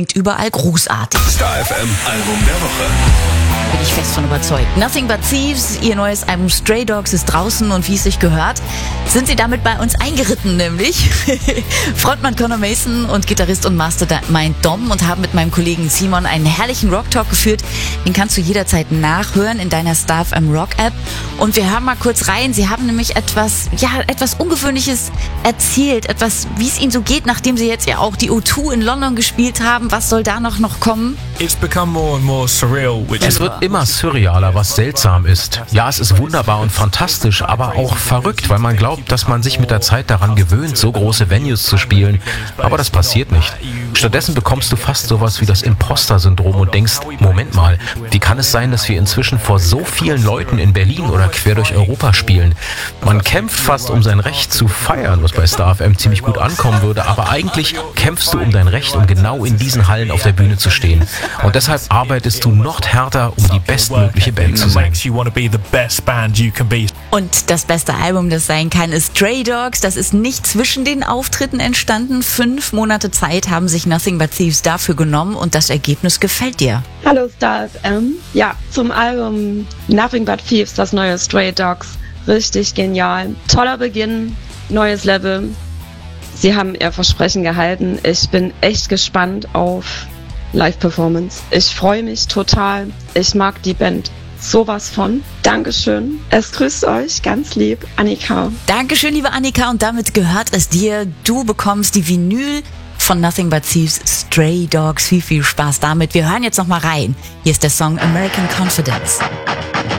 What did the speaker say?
überall großartig. Star FM Album der Woche. Bin ich fest von überzeugt. Nothing But Thieves, ihr neues Album Stray Dogs ist draußen und wie es sich gehört, sind sie damit bei uns eingeritten nämlich. Frontmann Conor Mason und Gitarrist und Mastermind Dom und haben mit meinem Kollegen Simon einen herrlichen Rock-Talk geführt. Den kannst du jederzeit nachhören in deiner Star FM Rock-App. Und wir hören mal kurz rein. Sie haben nämlich etwas Ungewöhnliches erzählt. Etwas, wie es ihnen so geht, nachdem sie jetzt ja auch die O2 in London gespielt haben. Was soll da noch kommen? It's become more and more surreal, Es wird immer surrealer, was seltsam ist. Ja, es ist wunderbar und fantastisch, aber auch verrückt, weil man glaubt, dass man sich mit der Zeit daran gewöhnt, so große Venues zu spielen. Aber das passiert nicht. Stattdessen bekommst du fast sowas wie das Imposter-Syndrom und denkst, Moment mal, wie kann es sein, dass wir inzwischen vor so vielen Leuten in Berlin oder quer durch Europa spielen? Man kämpft fast um sein Recht zu feiern, was bei Star FM ziemlich gut ankommen würde, aber eigentlich kämpfst du um dein Recht, um genau in diesen Hallen auf der Bühne zu stehen. Und deshalb arbeitest du noch härter, um die bestmögliche Band zu sein. Und das beste Album, das sein kann, ist Stray Dogs. Das ist nicht zwischen den Auftritten entstanden. 5 Monate Zeit haben sich Nothing But Thieves dafür genommen und das Ergebnis gefällt dir. Hallo Star FM. Ja, zum Album Nothing But Thieves, das neue Stray Dogs. Richtig genial. Toller Beginn, neues Level. Sie haben ihr Versprechen gehalten. Ich bin echt gespannt auf Live-Performance. Ich freue mich total. Ich mag die Band sowas von. Dankeschön. Es grüßt euch ganz lieb, Annika. Dankeschön, liebe Annika. Und damit gehört es dir. Du bekommst die Vinyl von Nothing But Thieves Stray Dogs. Viel Spaß damit. Wir hören jetzt noch mal rein. Hier ist der Song American Confidence.